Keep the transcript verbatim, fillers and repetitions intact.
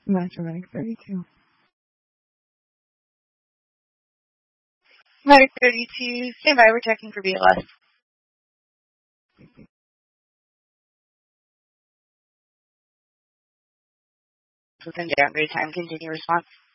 Master Medic thirty-two. Medic thirty-two, stand by, we're checking for B L S. Within downgrade time, continue response.